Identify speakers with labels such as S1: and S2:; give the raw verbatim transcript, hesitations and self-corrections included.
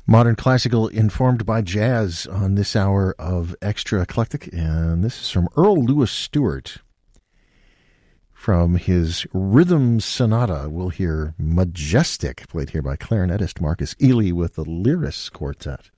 S1: Modern classical informed by jazz on this hour of Extra Eclectic, and this is from Earl Louis Stewart. From his Rhythm Sonata, we'll hear Majestic, played here by clarinetist Marcus Ely with the Lyris Quartet.